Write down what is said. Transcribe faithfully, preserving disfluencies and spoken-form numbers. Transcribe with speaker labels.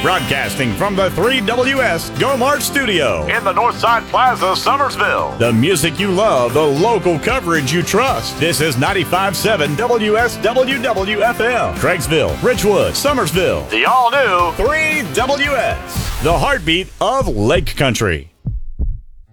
Speaker 1: Broadcasting from the three W S Go Mart Studio
Speaker 2: in the Northside Plaza, Summersville.
Speaker 1: The music you love, the local coverage you trust. This is ninety-five point seven W S W W F M. Craigsville, Ridgewood, Summersville.
Speaker 2: The all-new
Speaker 1: three W S. The heartbeat of Lake Country.